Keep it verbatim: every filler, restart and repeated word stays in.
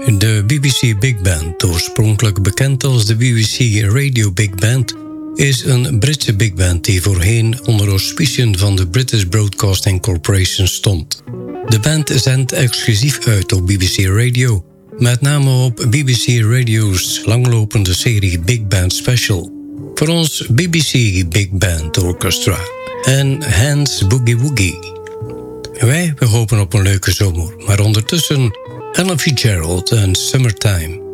De B B C Big Band, oorspronkelijk bekend als de B B C Radio Big Band, is een Britse big band die voorheen onder auspiciën van de British Broadcasting Corporation stond. De band zendt exclusief uit op B B C Radio, met name op B B C Radio's langlopende serie Big Band Special. Voor ons B B C Big Band Orchestra en Hans Boogie Woogie. Wij, we hopen op een leuke zomer, maar ondertussen Ella Fitzgerald en Summertime.